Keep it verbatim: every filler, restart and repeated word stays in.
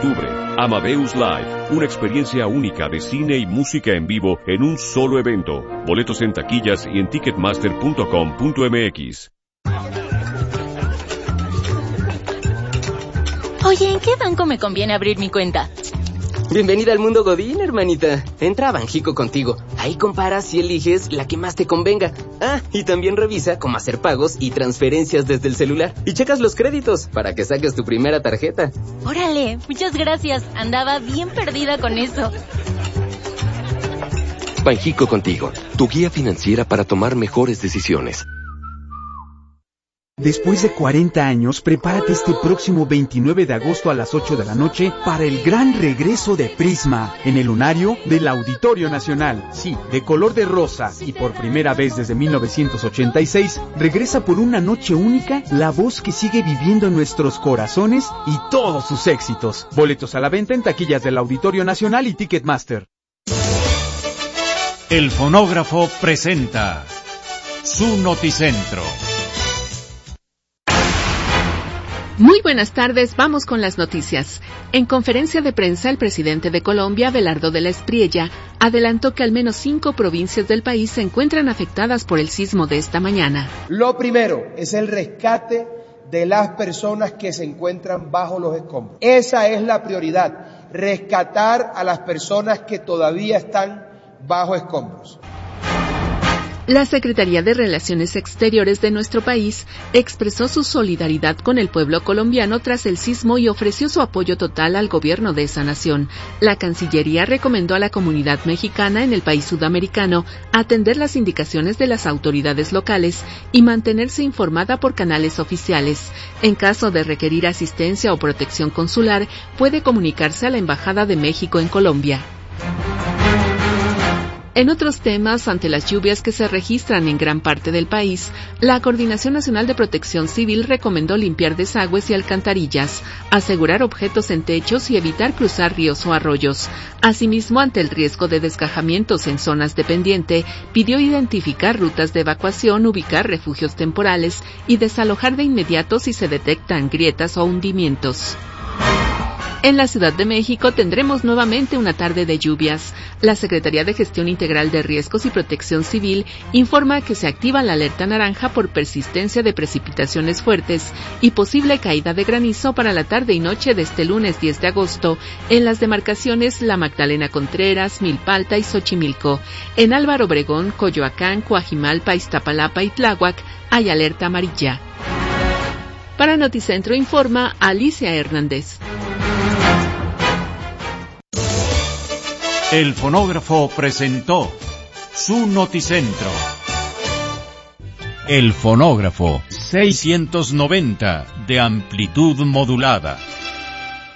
octubre. Amadeus Live, una experiencia única de cine y música en vivo en un solo evento. Boletos en taquillas y en ticketmaster punto com punto m x. Oye, ¿en qué banco me conviene abrir mi cuenta? Bienvenida al mundo Godín, hermanita. Entra a Banjico Contigo. Ahí comparas y eliges la que más te convenga. Ah, y también revisa cómo hacer pagos y transferencias desde el celular. Y checas los créditos para que saques tu primera tarjeta. Órale, muchas gracias. Andaba bien perdida con eso. Banjico Contigo, tu guía financiera para tomar mejores decisiones. Después de cuarenta años, prepárate este próximo veintinueve de agosto a las ocho de la noche para el gran regreso de Prisma en el lunario del Auditorio Nacional. Sí, de color de rosa y por primera vez desde mil novecientos ochenta y seis, regresa por una noche única la voz que sigue viviendo en nuestros corazones y todos sus éxitos. Boletos a la venta en taquillas del Auditorio Nacional y Ticketmaster. El Fonógrafo presenta su Noticentro. Muy buenas tardes, vamos con las noticias. En conferencia de prensa, el presidente de Colombia, Abelardo de la Espriella, adelantó que al menos cinco provincias del país se encuentran afectadas por el sismo de esta mañana. Lo primero es el rescate de las personas que se encuentran bajo los escombros. Esa es la prioridad, rescatar a las personas que todavía están bajo escombros. La Secretaría de Relaciones Exteriores de nuestro país expresó su solidaridad con el pueblo colombiano tras el sismo y ofreció su apoyo total al gobierno de esa nación. La Cancillería recomendó a la comunidad mexicana en el país sudamericano atender las indicaciones de las autoridades locales y mantenerse informada por canales oficiales. En caso de requerir asistencia o protección consular, puede comunicarse a la Embajada de México en Colombia. En otros temas, ante las lluvias que se registran en gran parte del país, la Coordinación Nacional de Protección Civil recomendó limpiar desagües y alcantarillas, asegurar objetos en techos y evitar cruzar ríos o arroyos. Asimismo, ante el riesgo de desgajamientos en zonas de pendiente, pidió identificar rutas de evacuación, ubicar refugios temporales y desalojar de inmediato si se detectan grietas o hundimientos. En la Ciudad de México tendremos nuevamente una tarde de lluvias. La Secretaría de Gestión Integral de Riesgos y Protección Civil informa que se activa la alerta naranja por persistencia de precipitaciones fuertes y posible caída de granizo para la tarde y noche de este lunes diez de agosto en las demarcaciones La Magdalena Contreras, Milpalta y Xochimilco. En Álvaro Obregón, Coyoacán, Coajimalpa, Iztapalapa y Tláhuac hay alerta amarilla. Para Noticentro informa Alicia Hernández. El Fonógrafo presentó su Noticentro. El Fonógrafo seiscientos noventa de amplitud modulada.